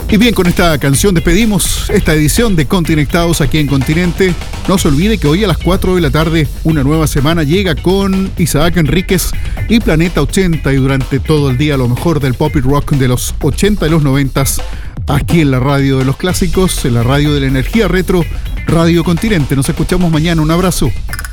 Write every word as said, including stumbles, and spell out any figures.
Y bien, con esta canción despedimos esta edición de Continectados aquí en Continente. No se olvide que hoy a las cuatro de la tarde una nueva semana llega con Isaac Enríquez y Planeta ochenta, y durante todo el día lo mejor del pop y rock de los ochenta y los noventa aquí en la radio de los clásicos, en la radio de la energía retro, Radio Continente. Nos escuchamos mañana. Un abrazo.